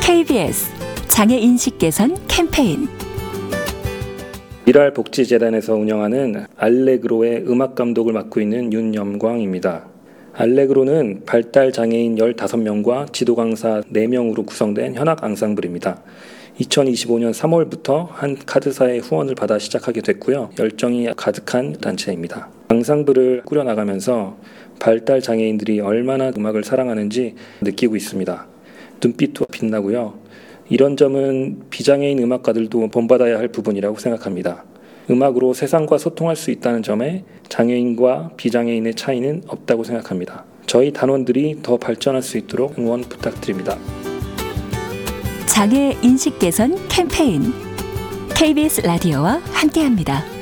KBS 장애인식 개선 캠페인. 미랄복지재단에서 운영하는 알레그로의 음악 감독을 맡고 있는 윤염광입니다. 알레그로는 발달 장애인 15명과 지도 강사 4명으로 구성된 현악 앙상블입니다. 2025년 3월부터 한 카드사의 후원을 받아 시작하게 됐고요. 열정이 가득한 단체입니다. 앙상블을 꾸려나가면서 발달 장애인들이 얼마나 음악을 사랑하는지 느끼고 있습니다. 눈빛도 빛나고요. 이런 점은 비장애인 음악가들도 본받아야 할 부분이라고 생각합니다. 음악으로 세상과 소통할 수 있다는 점에 장애인과 비장애인의 차이는 없다고 생각합니다. 저희 단원들이 더 발전할 수 있도록 응원 부탁드립니다. 장애 인식 개선 캠페인 KBS 라디오와 함께합니다.